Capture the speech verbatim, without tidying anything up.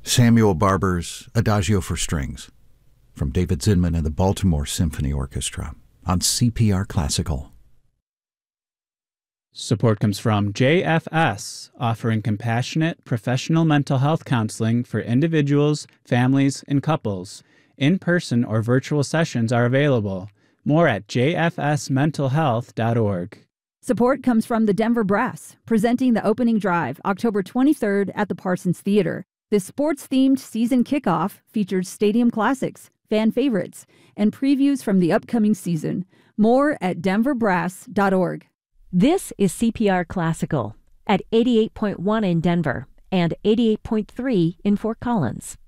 Samuel Barber's Adagio for Strings from David Zinman and the Baltimore Symphony Orchestra on C P R Classical. Support comes from J F S, offering compassionate, professional mental health counseling for individuals, families, and couples. In-person or virtual sessions are available. More at j f s mental health dot org. Support comes from the Denver Brass, presenting the opening drive October twenty-third at the Parsons Theater. This sports-themed season kickoff features stadium classics, fan favorites, and previews from the upcoming season. More at denver brass dot org. This is C P R Classical at eighty-eight point one in Denver and eighty-eight point three in Fort Collins.